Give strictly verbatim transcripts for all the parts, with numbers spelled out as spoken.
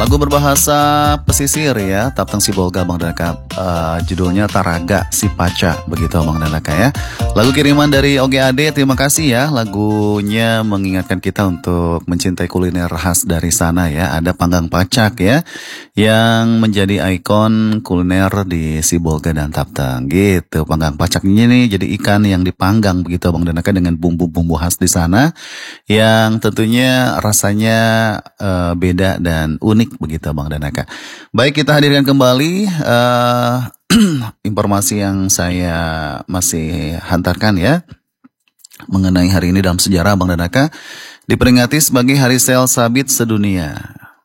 Lagu berbahasa pesisir ya, Tapteng Sibolga Bang Danaka. Uh, judulnya Taraga Si Paca, begitu Bang Danaka ya. Lagu kiriman dari O G A D, terima kasih ya. Lagunya mengingatkan kita untuk mencintai kuliner khas dari sana ya. Ada panggang pacak ya, yang menjadi ikon kuliner di Sibolga dan Tapteng gitu. Panggang pacak ini nih jadi ikan yang dipanggang begitu Bang Danaka dengan bumbu-bumbu khas di sana, yang tentunya rasanya uh, beda dan unik begitu Bang Danaka. Baik, kita hadirkan kembali uh, informasi yang saya masih hantarkan ya mengenai hari ini dalam sejarah Bang Danaka. Diperingati sebagai Hari Sel Sabit Sedunia.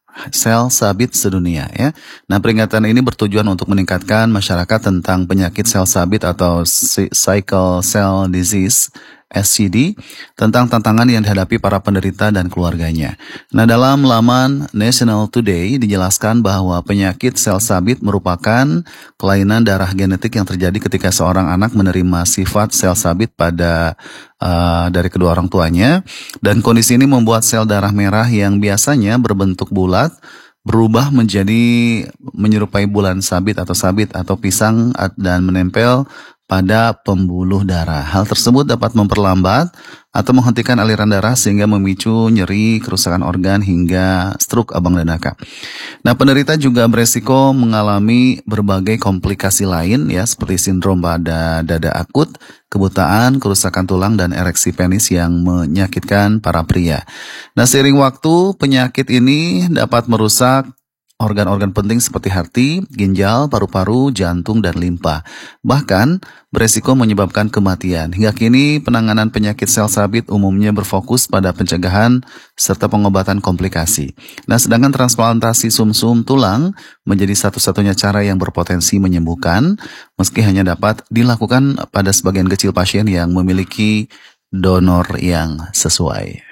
Sel sabit sedunia ya. Nah, peringatan ini bertujuan untuk meningkatkan masyarakat tentang penyakit sel sabit atau sickle cell disease S C D, tentang tantangan yang dihadapi para penderita dan keluarganya. Nah, dalam laman National Today dijelaskan bahwa penyakit sel sabit merupakan kelainan darah genetik yang terjadi ketika seorang anak menerima sifat sel sabit pada uh, dari kedua orang tuanya, dan kondisi ini membuat sel darah merah yang biasanya berbentuk bulat berubah menjadi menyerupai bulan sabit atau sabit atau pisang dan menempel pada pembuluh darah. Hal tersebut dapat memperlambat atau menghentikan aliran darah sehingga memicu nyeri, kerusakan organ hingga stroke Abang Danaka. Nah, penderita juga beresiko mengalami berbagai komplikasi lain ya, seperti sindrom pada dada akut, kebutaan, kerusakan tulang, dan ereksi penis yang menyakitkan para pria. Nah, seiring waktu penyakit ini dapat merusak organ-organ penting seperti hati, ginjal, paru-paru, jantung, dan limpa. Bahkan beresiko menyebabkan kematian. Hingga kini penanganan penyakit sel sabit umumnya berfokus pada pencegahan serta pengobatan komplikasi. Nah, sedangkan transplantasi sumsum tulang menjadi satu-satunya cara yang berpotensi menyembuhkan, meski hanya dapat dilakukan pada sebagian kecil pasien yang memiliki donor yang sesuai.